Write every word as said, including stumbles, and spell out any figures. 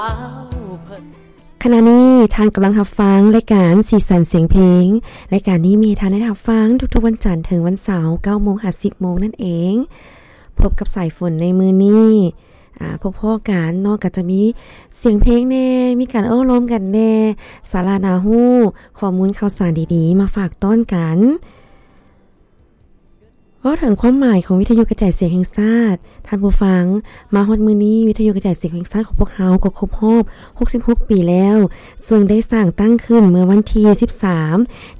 ขณะนี้ทางกำลังรับฟังรายการสีสันเสียงเพลงรายการนี้มีทางได้รับฟังทุกๆวันจันทร์ถึงวันเสาร์ เก้าโมงถึงสิบโมงนั่นเองพบกับสายฝนในมือนี้อ่าพบพ่อกันนอกจากจะมีเสียงเพลงแน่มีการโอ้ล้มกันแน่สารานาฮู้ข้อมูลข่าวสารดีๆมาฝากต้อนกันว่าถึงความหมายของวิทยุกระจายเสียงแห่งชาติท่านผู้ฟังมาฮอดมื้อนี้วิทยุกระจายเสียงแห่งชาติของพวกเฮาก็ครบรอบหกสิบหกปีแล้วซึ่งได้สร้างตั้งขึ้นเมื่อวันที่สิบสาม